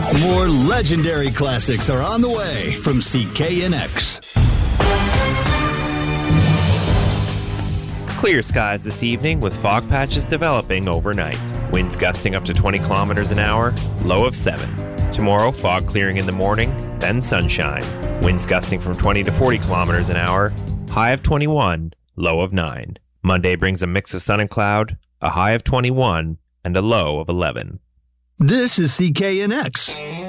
More legendary classics are on the way from CKNX. Clear skies this evening with fog patches developing overnight. Winds gusting up to 20 kilometers an hour, low of 7. Tomorrow, fog clearing in the morning, then sunshine. Winds gusting from 20 to 40 kilometers an hour, high of 21, low of 9. Monday brings a mix of sun and cloud, a high of 21, and a low of 11. This is CKNX.